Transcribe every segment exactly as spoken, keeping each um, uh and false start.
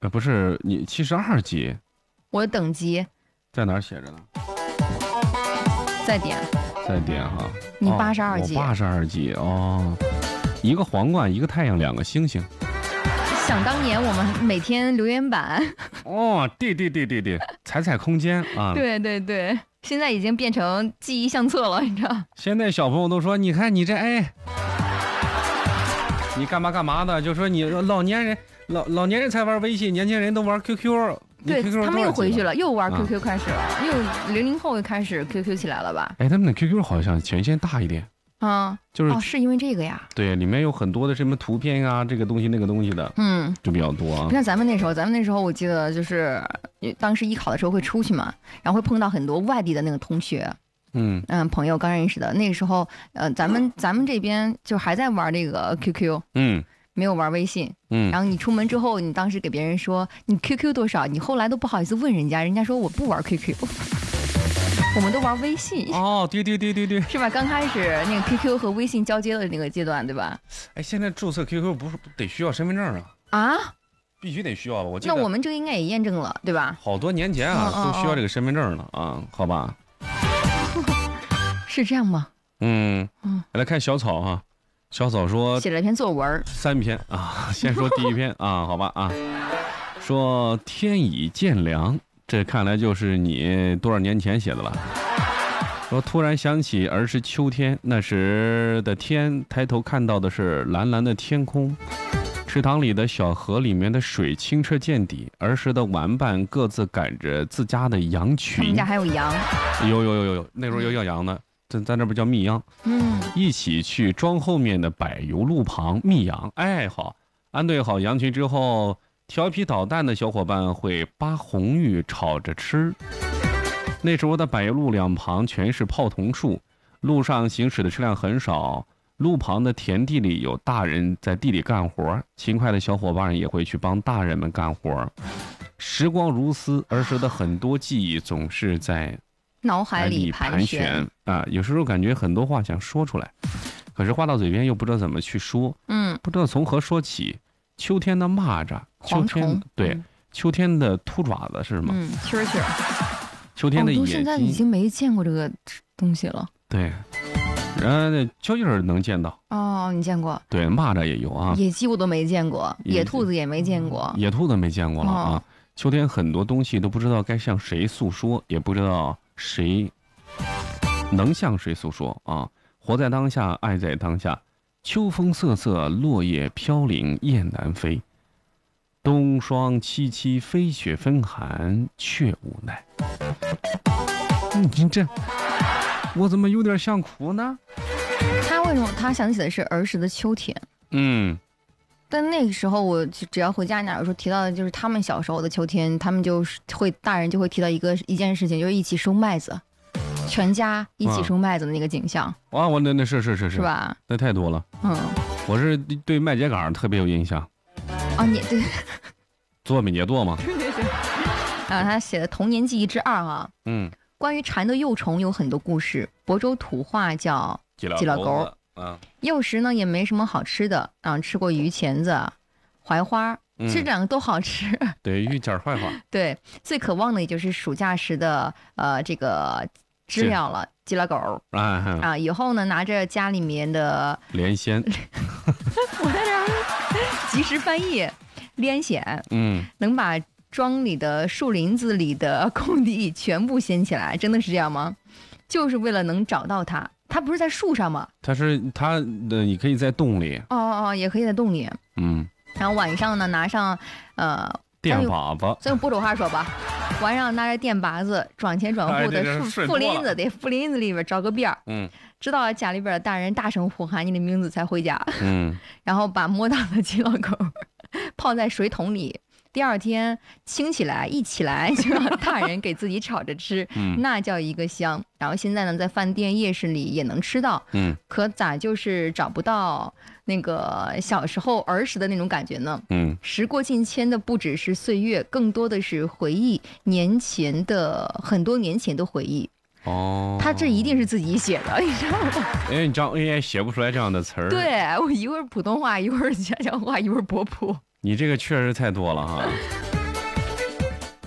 呃，不是你七十二级， 我的等级在哪儿写着呢？ 再点， 再点哈。 你八十二级， 八十二级哦。一个皇冠，一个太阳，两个星星。 想当年我们每天留言板。 哦，对对对对对，彩彩空间啊。 对对对，现在已经变成记忆相册了，你知道？ 现在小朋友都说，你看你这哎，你干嘛干嘛的？就说你老年人。老老年人才玩微信，年轻人都玩 Q Q。 对 Q Q 他们又回去了，又玩 Q Q 开始了， 啊、 又零零后又开始 Q Q 起来了吧？ 哎，他们的 Q Q 好像权限大一点啊， 就是哦，是因为这个呀？对， 里面有很多的什么图片啊，这个东西那个东西的， 嗯， 就比较多啊。 你看咱们那时候，咱们那时候我记得就是当时艺考的时候会出去嘛，然后会碰到很多外地的那个同学。嗯嗯，朋友刚认识的那个时候，呃，咱们咱们这边就还在玩这个 Q Q。嗯。没有玩微信，嗯，然后你出门之后，你当时给别人说你 Q Q 多少，你后来都不好意思问人家，人家说我不玩 Q Q， 我们都玩微信。 哦，对对对对对， 是吧？刚开始那个 Q Q 和微信交接的那个阶段，对吧？ 哎，现在注册 Q Q 不是得需要身份证啊？ 啊， 必须得需要吧？我记得。 那我们这个应该也验证了，对吧？ 好多年前啊，哦、都需要这个身份证了啊，好吧？ 是这样吗？ 嗯嗯，来看小草啊。小草说写了一篇作文， 三篇啊。先说第一篇啊，好吧啊，说天已渐凉，这看来就是你多少年前写的了。说突然想起儿时秋天，那时的天，抬头看到的是蓝蓝的天空，池塘里的小河里面的水清澈见底，儿时的玩伴各自赶着自家的羊群。他们家还有羊？ 有有有有有，那时候有养羊的。咱咱这不叫密秧，嗯，一起去庄后面的柏油路旁密秧。哎，好，安顿好羊群之后，调皮捣蛋的小伙伴会扒红玉炒着吃。那时候的柏油路两旁全是泡桐树，路上行驶的车辆很少，路旁的田地里有大人在地里干活，勤快的小伙伴也会去帮大人们干活。时光如丝，儿时的很多记忆总是在脑海里盘旋啊，有时候感觉很多话想说出来，可是话到嘴边又不知道怎么去说，嗯，不知道从何说起。秋天的蚂蚱，秋天对、嗯，秋天的秃爪子是吗？ 嗯，蛐蛐。 秋天的野鸡， 我现在已经没见过这个东西了。 对，然后那蚯蚓能见到。 哦，你见过？ 对，蚂蚱也有啊。 野鸡我都没见过，野兔子也没见过。 野兔子没见过了啊。哦、秋天很多东西都不知道该向谁诉说，也不知道。谁能向谁诉说啊？活在当下，爱在当下。秋风瑟瑟，落叶飘零，雁南飞。冬霜凄凄，飞雪纷寒，却无奈。你这，我怎么有点想哭呢？ 他为什么他想起的是儿时的秋天？嗯。但那个时候，我只要回家，哪有时候提到的就是他们小时候的秋天，他们就是会大人就会提到一个一件事情，就是一起收麦子，全家一起收麦子的那个景象。 啊，我那那是是是是， 是吧？ 那太多了。嗯，我是对麦秸秆特别有印象。 啊，你对， 做美节做吗？ 对对对。啊，他写的童年记忆之二啊，嗯，关于蝉的幼虫有很多故事。亳州土话叫鸡老狗。 啊，幼时呢也没什么好吃的啊，吃过鱼钳子、槐花，嗯、这两个都好吃。 对，鱼钳槐花。 对，最渴望的也就是暑假时的呃这个知了了，鸡拉狗啊啊！以后呢拿着家里面的莲仙， 我在这儿及时翻译连藓，嗯，能把庄里的树林子里的空地全部掀起来，真的是这样吗？就是为了能找到它。它不是在树上吗？ 它是它的，你可以在洞里。 哦哦哦，也可以在洞里。嗯，然后晚上呢，拿上呃电把子， 再用播种话说吧，晚上拿着电把子转前转后的树树林子，得树林子里边找个边儿。嗯，直到家里边的大人大声呼喊你的名字才回家。嗯，然后把摸到的鸡老狗泡在水桶里。第二天清起来，一起来就让大人给自己炒着吃，嗯、那叫一个香。然后现在呢，在饭店、夜市里也能吃到，嗯，可咋就是找不到那个小时候儿时的那种感觉呢？嗯，时过境迁的不只是岁月，更多的是回忆年前的很多年前的回忆。哦，他这一定是自己写的，你知道吗？ 哎，你这样 A I 写不出来这样的词儿。 对，我一会儿普通话，一会儿家乡话，一会儿波普。 你这个确实太多了哈。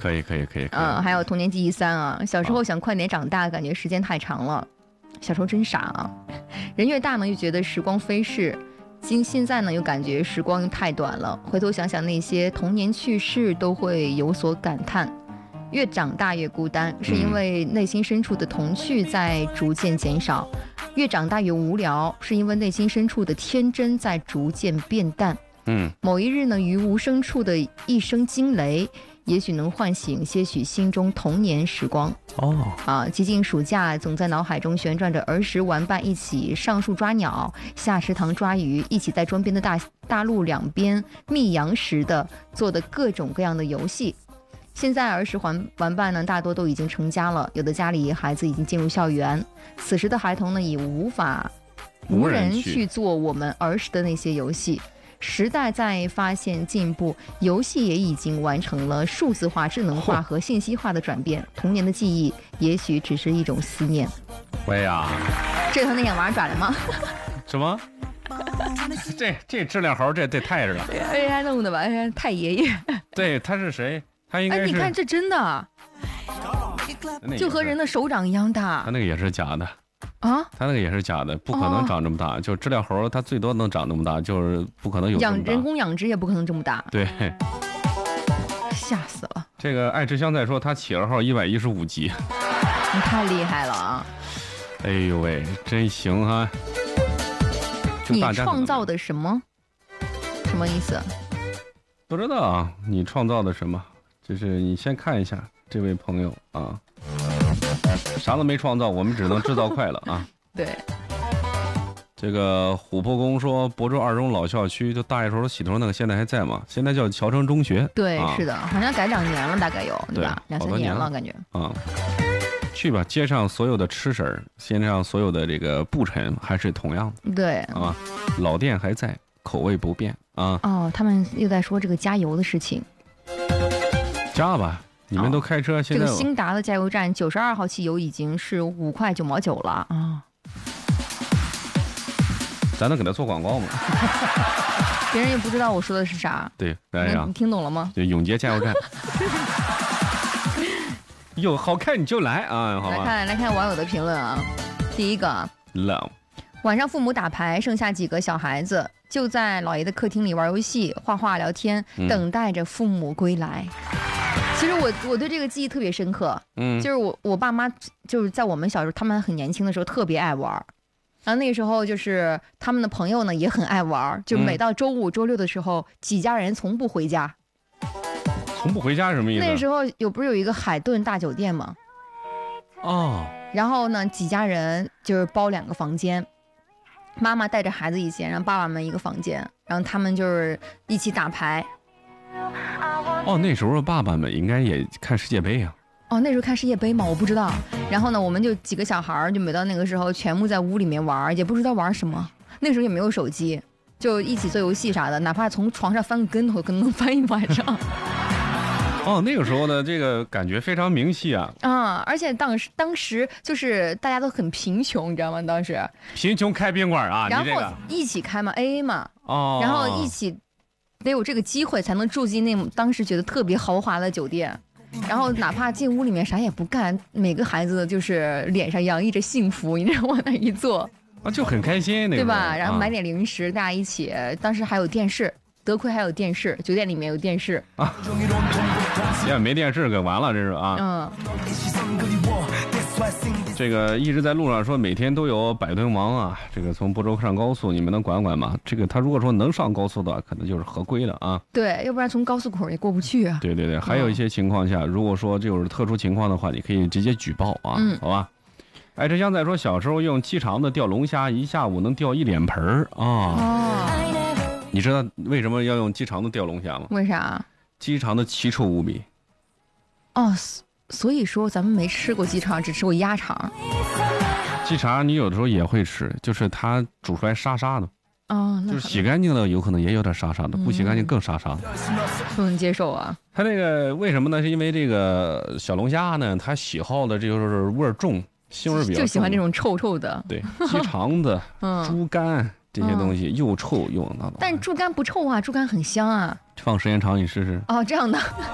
可以可以可以。 嗯，还有童年记忆三啊，小时候想快点长大，感觉时间太长了。小时候真傻啊，人越大呢，又觉得时光飞逝。今现在呢，又感觉时光太短了。回头想想那些童年趣事，都会有所感叹。越长大越孤单，是因为内心深处的童趣在逐渐减少；越长大越无聊，是因为内心深处的天真在逐渐变淡。 嗯， 某一日呢，于无声处的一声惊雷，也许能唤醒些许心中童年时光。 哦， 啊，寂静暑假总在脑海中旋转着儿时玩伴一起上树抓鸟，下池塘抓鱼，一起在庄边的大大路两边觅羊时的做的各种各样的游戏。现在儿时玩玩伴呢，大多都已经成家了，有的家里孩子已经进入校园，此时的孩童呢，已无法无人去做我们儿时的那些游戏。时代在发现进步，游戏也已经完成了数字化、智能化和信息化的转变。童年的记忆也许只是一种思念。 喂呀， 这和那眼娃爪的吗？ 什么？这这质量猴，这这太是了。 哎呀，弄的吧，太爷爷。 对，他是谁？他应该是。 哎，你看这真的，就和人的手掌一样大。 他那个也是假的。 啊， 他那个也是假的，不可能长这么大。哦、就知了猴，它最多能长这么大，就是不可能有这么大。 养人工养殖也不可能这么大。 对， 吓死了。 这个爱吃香菜说他企鹅号一百一十五级， 你太厉害了啊！ 哎呦喂，真行哈！ 你创造的什么？什么意思？ 不知道啊，你创造的什么？就是你先看一下这位朋友啊。啥都没创造，我们只能制造快乐啊！ 对， 这个琥珀宫说，亳州二中老校区就大一时候洗头那个，现在还在吗？现在叫侨城中学。 对， 啊、 是的，好像改两年了，大概有对吧？两三年了，感觉。 啊，去吧，街上所有的吃食儿，街上所有的这个布陈还是同样的。 对啊，老店还在，口味不变啊。 哦，他们又在说这个加油的事情。 加吧。你们都开车， 哦、 现在这个兴达的加油站九十二号汽油已经是五块九毛九了啊！ 咱能给他做广告吗？ 别人又不知道我说的是啥。 对，哎呀， 你听懂了吗？ 就永杰加油站。有好看你就来啊！好吧。 来看来看网友的评论啊，第一个 ，love。 晚上父母打牌，剩下几个小孩子就在姥爷的客厅里玩游戏、画画、聊天， 嗯、 等待着父母归来。其实我我对这个记忆特别深刻， 嗯， 就是我我爸妈就是在我们小时候，他们很年轻的时候特别爱玩，然后那个时候就是他们的朋友呢也很爱玩，就每到周五、周六的时候，几家人从不回家。 从不回家什么意思？ 那时候有不是有一个海顿大酒店吗？ 哦， 然后呢，几家人就是包两个房间，妈妈带着孩子一间，然后爸爸们一个房间，然后他们就是一起打牌。 哦，那时候爸爸们应该也看世界杯呀、 啊。哦，那时候看世界杯吗？我不知道。然后呢，我们就几个小孩儿，就每到那个时候，全部在屋里面玩，也不知道玩什么。那时候也没有手机，就一起做游戏啥的，哪怕从床上翻个跟头，可能能翻一晚上。 哦，那个时候的这个感觉非常明晰啊。 啊、嗯，而且当时当时就是大家都很贫穷，你知道吗？当时贫穷开宾馆啊， 然后一起开嘛 ，A A 嘛。 哦。 然后一起。得有这个机会才能住进那当时觉得特别豪华的酒店，然后哪怕进屋里面啥也不干，每个孩子就是脸上洋溢着幸福，你知道往那一坐啊就很开心，那个对吧？然后买点零食，啊、大家一起，当时还有电视，得亏还有电视，酒店里面有电视啊。要没电视可完了，这是啊。 嗯。 这个一直在路上说每天都有百吨王啊，这个从亳州上高速，你们能管管吗？这个他如果说能上高速的，可能就是合规了啊。 对，要不然从高速口也过不去啊。 对对对，还有一些情况下，嗯、如果说就是特殊情况的话，你可以直接举报啊， 嗯、 好吧？哎，这香再说小时候用鸡肠子钓龙虾，一下午能钓一脸盆儿啊。 哦。 你知道为什么要用鸡肠子钓龙虾吗？ 为啥？ 鸡肠子奇臭无比。 哦。所以说咱们没吃过鸡肠，只吃过鸭肠。 鸡肠你有的时候也会吃，就是它煮出来沙沙的。 哦， 就是洗干净了有可能也有点沙沙的，嗯、不洗干净更沙沙的。 不能接受啊！ 它这个为什么呢？是因为这个小龙虾呢，它喜好的这就是味儿重，腥味比较重， 就喜欢这种臭臭的。 对，鸡肠子、 嗯、 猪肝这些东西、嗯、又臭又那种。 但猪肝不臭啊，猪肝很香啊。 放时间长你试试。 哦，这样的。